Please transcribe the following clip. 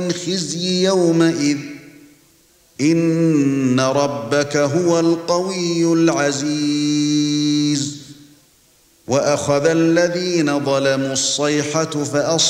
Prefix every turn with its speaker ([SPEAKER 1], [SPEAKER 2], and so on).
[SPEAKER 1] خزي يومئذ إن ربك هو القوي العزيز وأخذ الذين ظلموا الصيحة